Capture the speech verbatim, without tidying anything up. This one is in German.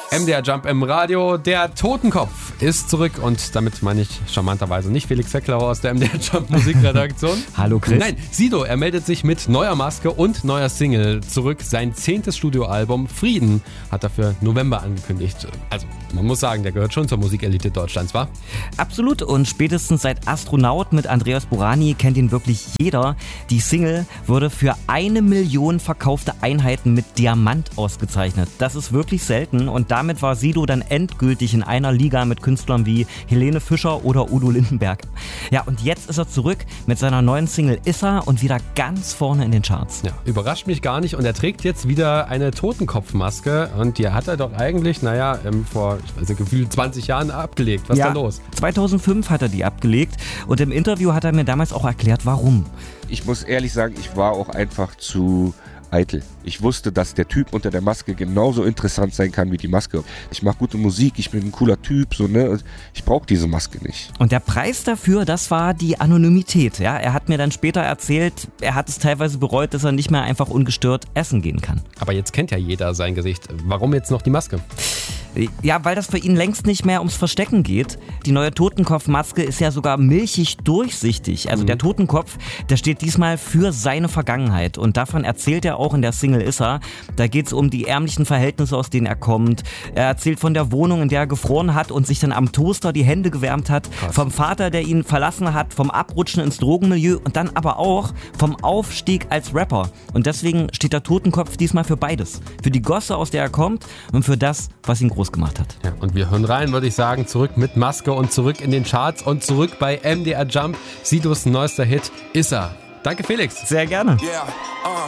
M D R Jump im Radio. Der Totenkopf ist zurück und damit meine ich charmanterweise nicht Felix Fecklauer aus der M D R Jump Musikredaktion. Hallo Chris. Nein, Sido, er meldet sich mit neuer Maske und neuer Single zurück. Sein zehntes Studioalbum Frieden hat er für November angekündigt. Also man muss sagen, der gehört schon zur Musikelite Deutschlands, wa? Absolut, und spätestens seit Astronaut mit Andreas Burani kennt ihn wirklich jeder. Die Single wurde für eine Million verkaufte Einheiten mit Diamant ausgezeichnet. Das ist wirklich selten und damit war Sido dann endgültig in einer Liga mit Künstlern wie Helene Fischer oder Udo Lindenberg. Ja, und jetzt ist er zurück mit seiner neuen Single Issa und wieder ganz vorne in den Charts. Ja, überrascht mich gar nicht und er trägt jetzt wieder eine Totenkopfmaske und die hat er doch eigentlich, naja, vor ich weiß nicht, gefühlt zwanzig Jahren abgelegt. Was ja, ist da los? zweitausendfünf hat er die abgelegt und im Interview hat er mir damals auch erklärt, warum. Ich muss ehrlich sagen, ich war auch einfach zu eitel. Ich wusste, dass der Typ unter der Maske genauso interessant sein kann wie die Maske. Ich mache gute Musik, ich bin ein cooler Typ, so, ne? Ich brauche diese Maske nicht. Und der Preis dafür, das war die Anonymität. Ja? Er hat mir dann später erzählt, er hat es teilweise bereut, dass er nicht mehr einfach ungestört essen gehen kann. Aber jetzt kennt ja jeder sein Gesicht. Warum jetzt noch die Maske? Ja, weil das für ihn längst nicht mehr ums Verstecken geht. Die neue Totenkopfmaske ist ja sogar milchig durchsichtig. Also mhm. der Totenkopf, der steht diesmal für seine Vergangenheit. Und davon erzählt er auch in der Single Issa. Da geht es um die ärmlichen Verhältnisse, aus denen er kommt. Er erzählt von der Wohnung, in der er gefroren hat und sich dann am Toaster die Hände gewärmt hat. Krass. Vom Vater, der ihn verlassen hat, vom Abrutschen ins Drogenmilieu und dann aber auch vom Aufstieg als Rapper. Und deswegen steht der Totenkopf diesmal für beides. Für die Gosse, aus der er kommt und für das, was ihn groß gemacht hat. Ja, und wir hören rein, würde ich sagen, zurück mit Maske und zurück in den Charts und zurück bei M D R Jump. Sidos neuester Hit Issa. Danke Felix. Sehr gerne. Yeah, uh.